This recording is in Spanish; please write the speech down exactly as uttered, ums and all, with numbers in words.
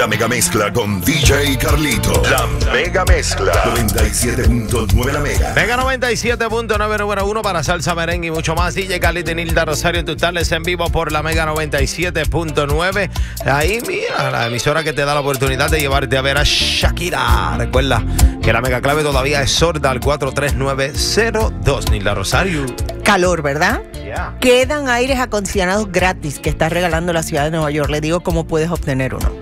La mega mezcla con D J Carlito. La mega mezcla. noventa y siete punto nueve la mega. Mega noventa y siete punto nueve, número uno para salsa, merengue y mucho más. D J Carlito y Nilda Rosario en tus tardes en vivo por la Mega noventa y siete punto nueve. Ahí, mira, la emisora que te da la oportunidad de llevarte a ver a Shakira. Recuerda que la mega clave todavía es sorda al cuatro tres nueve cero dos. Nilda Rosario. Calor, ¿verdad? Yeah. Quedan aires acondicionados gratis que está regalando la ciudad de Nueva York. Le digo cómo puedes obtener uno.